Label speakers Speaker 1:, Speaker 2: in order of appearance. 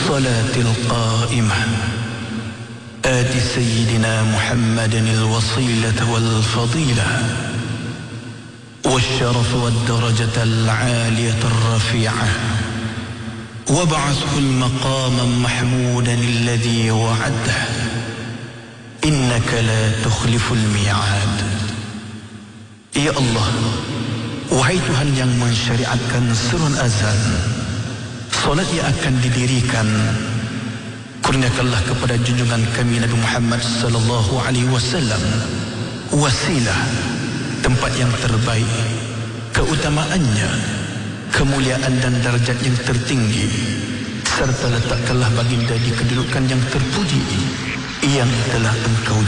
Speaker 1: الصلاة القائمة آت سيدنا محمد الوصيلة والفضيلة والشرف والدرجة العالية الرفيعة وابعثه المقاما محمودا الذي وعده إنك لا تخلف الميعاد. Ya Allah, wahai Tuhan yang mensyariatkan seruan azan, solat yang akan didirikan, kurniakanlah kepada junjungan kami Nabi Muhammad sallallahu alaihi wasallam wasilah, tempat yang terbaik, keutamaannya, kemuliaan dan darjat yang tertinggi, serta letakkanlah baginda di kedudukan yang terpuji yang telah Engkau